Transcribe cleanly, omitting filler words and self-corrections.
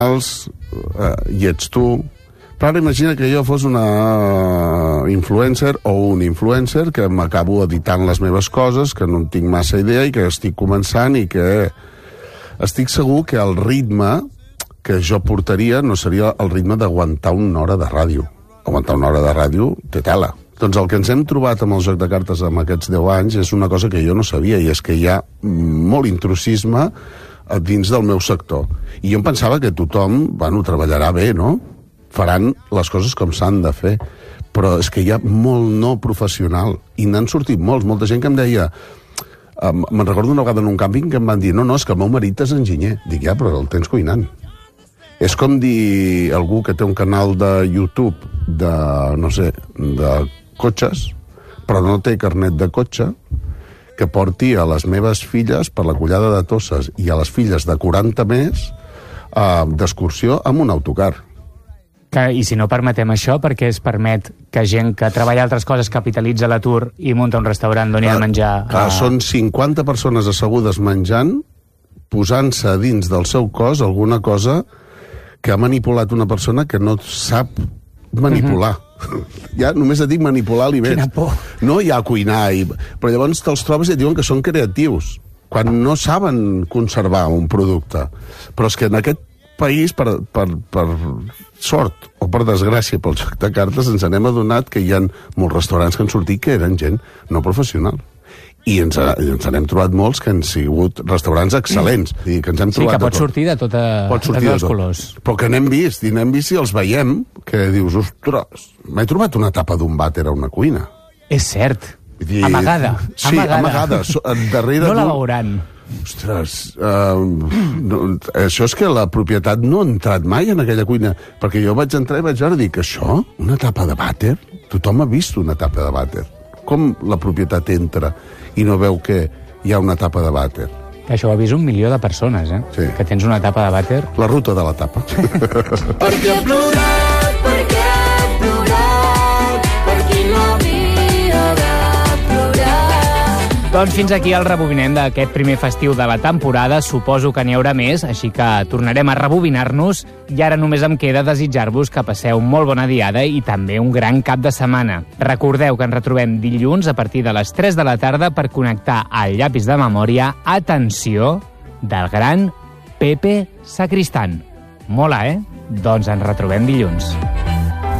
i ets tu. Però ara imagina que jo fos una influencer o un influencer que m'acabo editant les meves coses, que no en tinc massa idea i que estic començant i que estic segur que el ritme que jo portaria no seria el ritme d'aguantar una hora de ràdio. Aguantar una hora de ràdio té tela. Doncs el que ens hem trobat amb el joc de cartes amb aquests 10 anys és una cosa que jo no sabia, i és que hi ha molt intrusisme dins del meu sector. I jo em pensava que tothom, treballarà bé, no? Faran les coses com s'han de fer. Però és que hi ha molt no professional, i n'han sortit molta gent que em deia... Me'n recordo una vegada en un càmping que em van dir no, és que el meu marit és enginyer. Dic, ja, però el tens cuinant. És com dir algú que té un canal de YouTube de, no sé, de cotxes, però no té carnet de cotxe, que porti a les meves filles per la Collada de Tosses i a les filles de 40 més d'excursió amb un autocar. I si no permetem això, perquè es permet que gent que treballa altres coses capitalitza l'atur i munta un restaurant d'on hi ha de menjar... Són 50 persones assegudes menjant, posant-se dins del seu cos alguna cosa que ha manipulat una persona que no sap manipular. Ja només et dic manipular aliments. Quina por. No hi ha cuinar, però llavors te'ls trobes i et diuen que són creatius, quan no saben conservar un producte. Però és que en aquest país, per sort o per desgràcia pel joc de cartes, ens n'hem adonat que hi ha molts restaurants que han sortit que eren gent no professional. I ens n'hem trobat molts que han sigut restaurants excel·lents. Que ens hem trobat que pot sortir de tots els colors. Però que n'hem vist, i si els veiem, que dius, ostres, m'he trobat una tapa d'un vàter a una cuina. És cert. Amagada. Sí, amagada. Darrere no la veuran. Ostres, això és que la propietat no ha entrat mai en aquella cuina, perquè jo vaig entrar i vaig veure, dic, això? Una tapa de vàter? Tothom ha vist una tapa de vàter. Com la propietat entra i no veu que hi ha una tapa de vàter? Això ho ha vist 1 milió de persones, Sí. Que tens una tapa de vàter. La ruta de la tapa. Perquè ha plorat, per qui no havia de plorar. Doncs fins aquí el rebobinem d'aquest primer festiu de la temporada. Suposo que n'hi haurà més, així que tornarem a rebobinar-nos, i ara només em queda desitjar-vos que passeu molt bona diada i també un gran cap de setmana. Recordeu que ens retrobem dilluns a partir de les 3 de la tarda per connectar al llapis de memòria, atenció, del gran Pepe Sacristán. Mola, eh? Doncs ens retrobem dilluns.